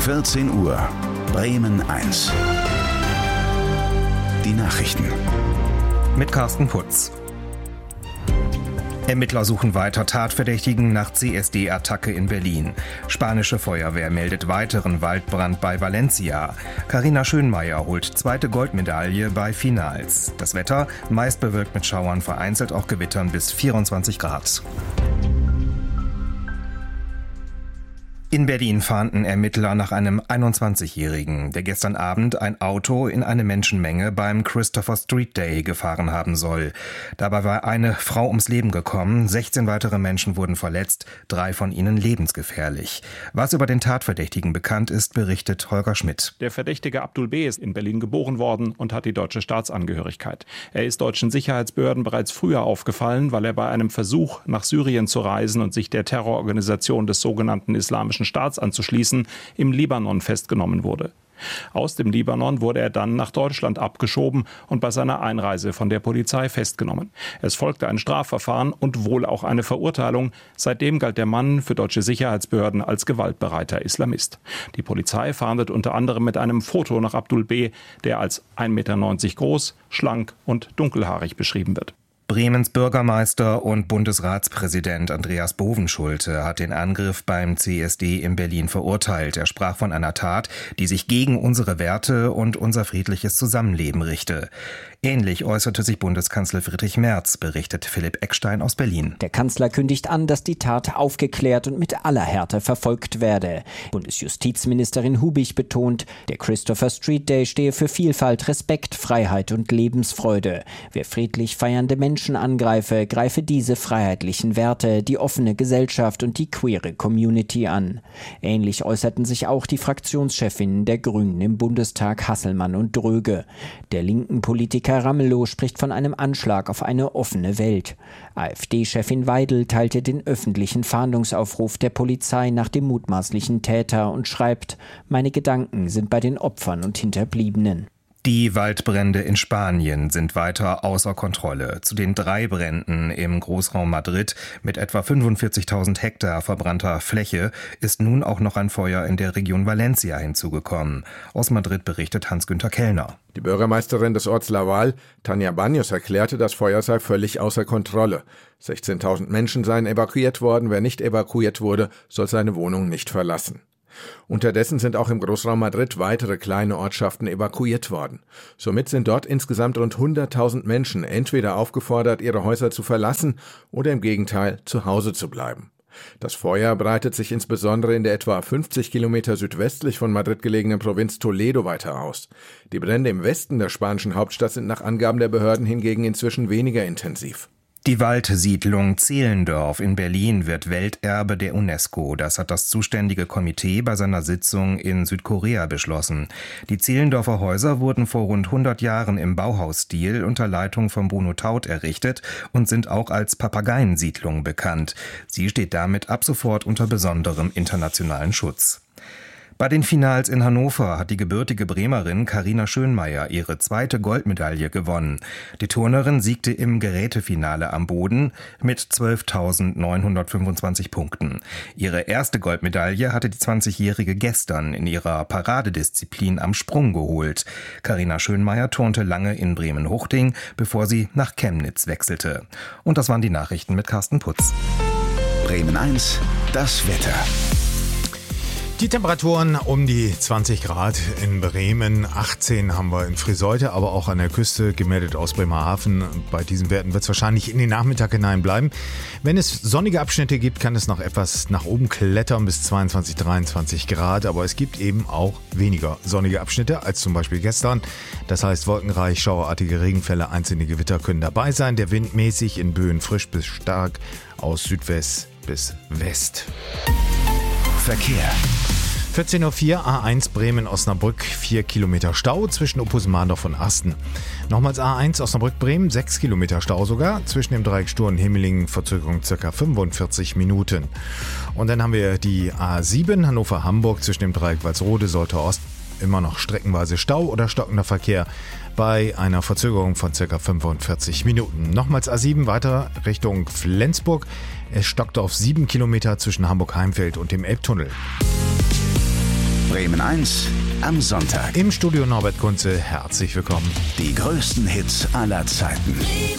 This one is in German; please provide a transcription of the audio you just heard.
14 Uhr, Bremen 1. Die Nachrichten. Mit Carsten Putz. Ermittler suchen weiter Tatverdächtigen nach CSD-Attacke in Berlin. Spanische Feuerwehr meldet weiteren Waldbrand bei Valencia. Carina Schönmeier holt zweite Goldmedaille bei Finals. Das Wetter meist bewölkt mit Schauern, vereinzelt auch Gewittern bis 24 Grad. In Berlin fahnden Ermittler nach einem 21-Jährigen, der gestern Abend ein Auto in eine Menschenmenge beim Christopher Street Day gefahren haben soll. Dabei war eine Frau ums Leben gekommen, 16 weitere Menschen wurden verletzt, 3 von ihnen lebensgefährlich. Was über den Tatverdächtigen bekannt ist, berichtet Holger Schmidt. Der Verdächtige Abdul B. ist in Berlin geboren worden und hat die deutsche Staatsangehörigkeit. Er ist deutschen Sicherheitsbehörden bereits früher aufgefallen, weil er bei einem Versuch, nach Syrien zu reisen und sich der Terrororganisation des sogenannten Islamischen Staats anzuschließen, im Libanon festgenommen wurde. Aus dem Libanon wurde er dann nach Deutschland abgeschoben und bei seiner Einreise von der Polizei festgenommen. Es folgte ein Strafverfahren und wohl auch eine Verurteilung. Seitdem galt der Mann für deutsche Sicherheitsbehörden als gewaltbereiter Islamist. Die Polizei fahndet unter anderem mit einem Foto nach Abdul B., der als 1,90 Meter groß, schlank und dunkelhaarig beschrieben wird. Bremens Bürgermeister und Bundesratspräsident Andreas Bovenschulte hat den Angriff beim CSD in Berlin verurteilt. Er sprach von einer Tat, die sich gegen unsere Werte und unser friedliches Zusammenleben richte. Ähnlich äußerte sich Bundeskanzler Friedrich Merz, berichtet Philipp Eckstein aus Berlin. Der Kanzler kündigt an, dass die Tat aufgeklärt und mit aller Härte verfolgt werde. Bundesjustizministerin Hubich betont, der Christopher Street Day stehe für Vielfalt, Respekt, Freiheit und Lebensfreude. Wer friedlich feiernde Menschen angreife, greife diese freiheitlichen Werte, die offene Gesellschaft und die queere Community an. Ähnlich äußerten sich auch die Fraktionschefinnen der Grünen im Bundestag Hasselmann und Dröge. Der linken Politiker Ramelow spricht von einem Anschlag auf eine offene Welt. AfD-Chefin Weidel teilte den öffentlichen Fahndungsaufruf der Polizei nach dem mutmaßlichen Täter und schreibt: Meine Gedanken sind bei den Opfern und Hinterbliebenen. Die Waldbrände in Spanien sind weiter außer Kontrolle. Zu den 3 Bränden im Großraum Madrid mit etwa 45.000 Hektar verbrannter Fläche ist nun auch noch ein Feuer in der Region Valencia hinzugekommen. Aus Madrid berichtet Hans-Günther Kellner. Die Bürgermeisterin des Orts Laval, Tania Baños, erklärte, das Feuer sei völlig außer Kontrolle. 16.000 Menschen seien evakuiert worden. Wer nicht evakuiert wurde, soll seine Wohnung nicht verlassen. Unterdessen sind auch im Großraum Madrid weitere kleine Ortschaften evakuiert worden. Somit sind dort insgesamt rund 100.000 Menschen entweder aufgefordert, ihre Häuser zu verlassen oder im Gegenteil zu Hause zu bleiben. Das Feuer breitet sich insbesondere in der etwa 50 Kilometer südwestlich von Madrid gelegenen Provinz Toledo weiter aus. Die Brände im Westen der spanischen Hauptstadt sind nach Angaben der Behörden hingegen inzwischen weniger intensiv. Die Waldsiedlung Zehlendorf in Berlin wird Welterbe der UNESCO. Das hat das zuständige Komitee bei seiner Sitzung in Südkorea beschlossen. Die Zehlendorfer Häuser wurden vor rund 100 Jahren im Bauhausstil unter Leitung von Bruno Taut errichtet und sind auch als Papageiensiedlung bekannt. Sie steht damit ab sofort unter besonderem internationalen Schutz. Bei den Finals in Hannover hat die gebürtige Bremerin Carina Schönmeier ihre zweite Goldmedaille gewonnen. Die Turnerin siegte im Gerätefinale am Boden mit 12.925 Punkten. Ihre erste Goldmedaille hatte die 20-Jährige gestern in ihrer Paradedisziplin am Sprung geholt. Carina Schönmeier turnte lange in Bremen-Huchting, bevor sie nach Chemnitz wechselte. Und das waren die Nachrichten mit Carsten Putz. Bremen 1, das Wetter. Die Temperaturen um die 20 Grad in Bremen, 18 haben wir in Friseute, aber auch an der Küste gemeldet aus Bremerhaven. Bei diesen Werten wird es wahrscheinlich in den Nachmittag hinein bleiben. Wenn es sonnige Abschnitte gibt, kann es noch etwas nach oben klettern bis 22, 23 Grad. Aber es gibt eben auch weniger sonnige Abschnitte als zum Beispiel gestern. Das heißt wolkenreich, schauerartige Regenfälle, einzelne Gewitter können dabei sein. Der Wind mäßig in Böen frisch bis stark aus Südwest bis West. Verkehr. 14.04 Uhr, A1 Bremen-Osnabrück, 4 Kilometer Stau zwischen Opusmandorf und Asten. Nochmals A1 Osnabrück-Bremen, 6 Kilometer Stau sogar, zwischen dem Dreieck Stur-Himmelingen, Verzögerung ca. 45 Minuten. Und dann haben wir die A7 Hannover-Hamburg, zwischen dem Dreieck Walsrode-Sollte-Ost, immer noch streckenweise Stau oder stockender Verkehr bei einer Verzögerung von ca. 45 Minuten. Nochmals A7 weiter Richtung Flensburg. Es stockt auf 7 Kilometer zwischen Hamburg-Heimfeld und dem Elbtunnel. Bremen 1 am Sonntag. Im Studio Norbert Kunze, herzlich willkommen. Die größten Hits aller Zeiten.